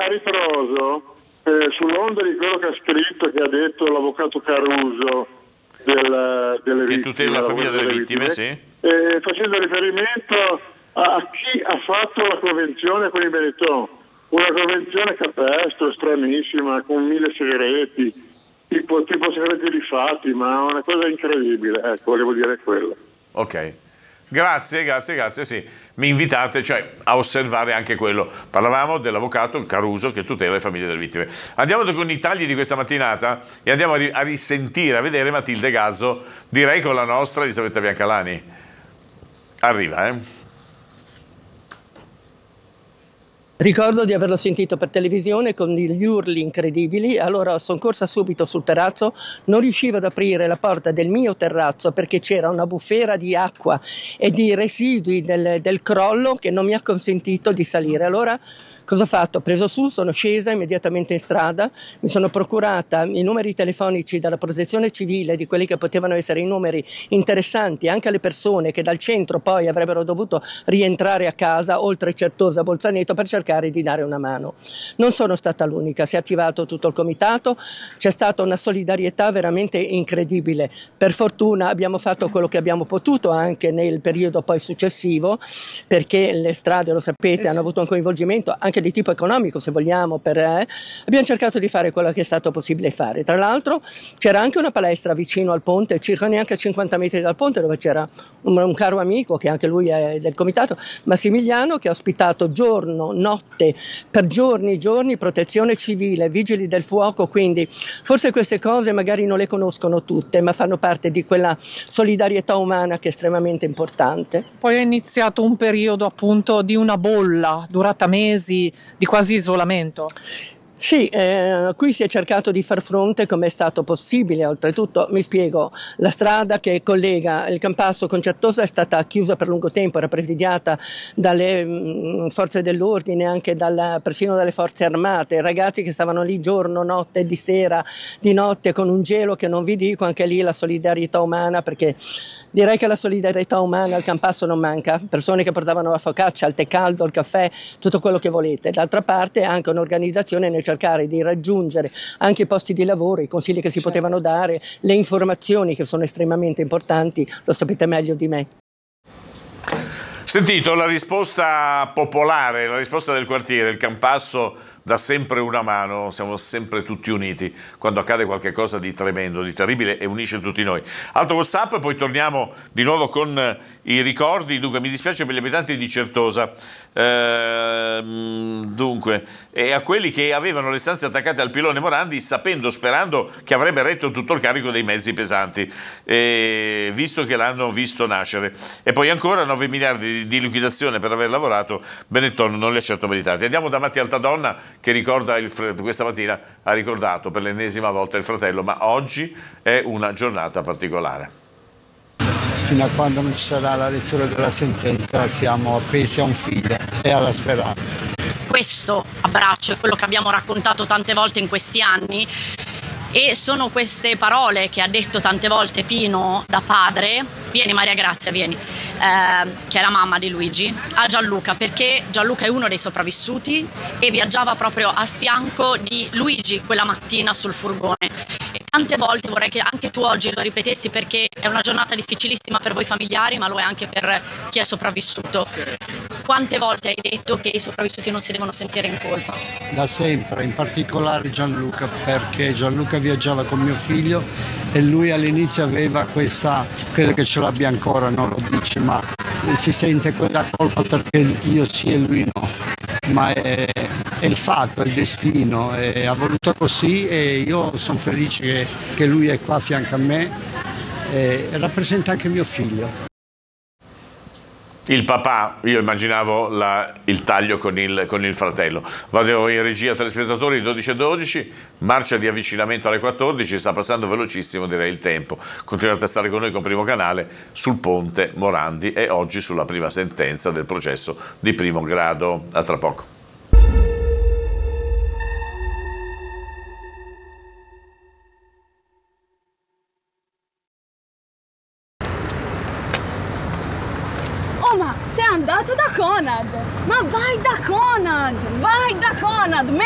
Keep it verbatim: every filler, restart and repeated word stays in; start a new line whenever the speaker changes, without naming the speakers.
a ritroso, eh, sull'onda di quello che ha scritto, che ha detto l'avvocato Caruso del, delle
che
vittime,
tutela la famiglia delle, delle vittime, vittime sì.
eh, facendo riferimento a, a chi ha fatto la convenzione con i Benetton, una convenzione capestro, stranissima, con mille segreti, tipo, tipo segreti di Fatima, una cosa incredibile, ecco, volevo dire quello.
Ok. Grazie, grazie, grazie, sì. Mi invitate, cioè, a osservare anche quello. Parlavamo dell'avvocato Caruso che tutela le famiglie delle vittime. Andiamo con i tagli di questa mattinata e andiamo a, ri- a risentire, a vedere Matilde Gazzo, direi con la nostra Elisabetta Biancalani. Arriva, eh.
Ricordo di averlo sentito per televisione con gli urli incredibili, allora sono corsa subito sul terrazzo, non riuscivo ad aprire la porta del mio terrazzo perché c'era una bufera di acqua e di residui del, del crollo che non mi ha consentito di salire. Allora cosa ho fatto? Ho preso su, sono scesa immediatamente in strada, mi sono procurata i numeri telefonici dalla protezione civile, di quelli che potevano essere i numeri interessanti anche alle persone che dal centro poi avrebbero dovuto rientrare a casa, oltre Certosa, Bolzaneto, per cercare di dare una mano. Non sono stata l'unica, si è attivato tutto il comitato, c'è stata una solidarietà veramente incredibile. Per fortuna abbiamo fatto quello che abbiamo potuto anche nel periodo poi successivo, perché le strade, lo sapete, hanno avuto un coinvolgimento anche di tipo economico, se vogliamo, per, eh, abbiamo cercato di fare quello che è stato possibile fare. Tra l'altro c'era anche una palestra vicino al ponte, circa neanche a cinquanta metri dal ponte, dove c'era un, un caro amico, che anche lui è del comitato, Massimiliano, che ha ospitato giorno, notte, per giorni, giorni, protezione civile, vigili del fuoco, quindi forse queste cose magari non le conoscono tutte, ma fanno parte di quella solidarietà umana che è estremamente importante.
Poi è iniziato un periodo appunto di una bolla, durata mesi, di quasi isolamento.
Sì, eh, qui si è cercato di far fronte come è stato possibile. Oltretutto, mi spiego, la strada che collega il Campasso con Certosa è stata chiusa per lungo tempo, era presidiata dalle mh, forze dell'ordine, anche dalla, persino dalle forze armate, ragazzi che stavano lì giorno, notte, di sera, di notte, con un gelo che non vi dico, anche lì la solidarietà umana, perché direi che la solidarietà umana al Campasso non manca, persone che portavano la focaccia, il tè caldo, il caffè, tutto quello che volete. D'altra parte anche un'organizzazione nel cercare di raggiungere anche i posti di lavoro, i consigli che si certo. potevano dare, le informazioni che sono estremamente importanti, lo sapete meglio di me.
Sentito la risposta popolare, la risposta del quartiere, il Campasso dà sempre una mano, siamo sempre tutti uniti quando accade qualcosa di tremendo, di terribile, e unisce tutti noi. Altro WhatsApp, poi torniamo di nuovo con i ricordi. Dunque, mi dispiace per gli abitanti di Certosa, ehm, dunque, e a quelli che avevano le stanze attaccate al pilone Morandi, sapendo, sperando che avrebbe retto tutto il carico dei mezzi pesanti, e visto che l'hanno visto nascere. E poi ancora nove miliardi di liquidazione per aver lavorato, Benetton non li ha certo meritati. Andiamo da Matti Altadonna, che ricorda il, questa mattina ha ricordato per l'ennesima volta il fratello, ma oggi è una giornata particolare.
Fino a quando non ci sarà la lettura della sentenza siamo appesi a un filo e alla speranza.
Questo abbraccio è quello che abbiamo raccontato tante volte in questi anni, e sono queste parole che ha detto tante volte Pino da padre, vieni Maria Grazia, vieni, eh, che è la mamma di Luigi, a Gianluca, perché Gianluca è uno dei sopravvissuti e viaggiava proprio al fianco di Luigi quella mattina sul furgone. E tante volte vorrei che anche tu oggi lo ripetessi, perché è una giornata difficilissima per voi familiari, ma lo è anche per chi è sopravvissuto. Quante volte hai detto che i sopravvissuti non si devono sentire in colpa?
Da sempre, in particolare Gianluca, perché Gianluca viaggiava con mio figlio e lui all'inizio aveva questa, credo che ce l'abbia ancora, non lo dice, ma si sente quella colpa perché io sì e lui no, ma è, è il fatto, è il destino, è, ha voluto così, e io sono felice che, che lui è qua a fianco a me e rappresenta anche mio figlio.
Il papà, io immaginavo la, il taglio con il, con il fratello. Vado in regia, telespettatori, dodici e dodici, marcia di avvicinamento alle quattordici, sta passando velocissimo direi il tempo. Continuate a stare con noi con Primo Canale sul ponte Morandi e oggi sulla prima sentenza del processo di primo grado. A tra poco.
Sei andato da Conad, ma vai da Conad, vai da Conad,